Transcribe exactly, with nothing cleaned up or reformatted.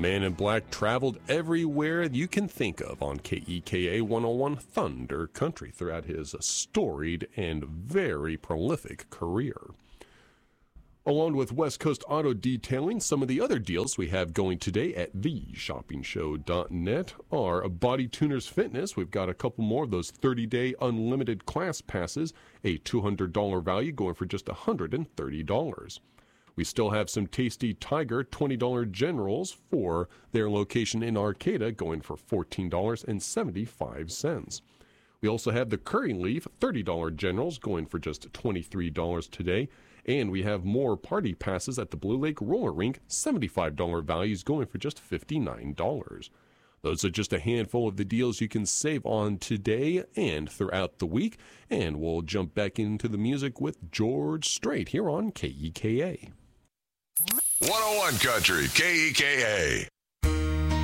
Man in Black traveled everywhere you can think of on K E K A one oh one Thunder Country throughout his storied and very prolific career. Along with West Coast Auto Detailing, some of the other deals we have going today at the shopping show dot net are Body Tuners Fitness. We've got a couple more of those thirty-day unlimited class passes, a two hundred dollars value going for just one hundred thirty dollars. We still have some Tasty Tiger twenty dollars Generals for their location in Arcata going for fourteen dollars and seventy-five cents. We also have the Curry Leaf thirty dollars Generals going for just twenty-three dollars today. And we have more party passes at the Blue Lake Roller Rink, seventy-five dollars values going for just fifty-nine dollars. Those are just a handful of the deals you can save on today and throughout the week. And we'll jump back into the music with George Strait here on K E K A. one oh one Country, K E K A.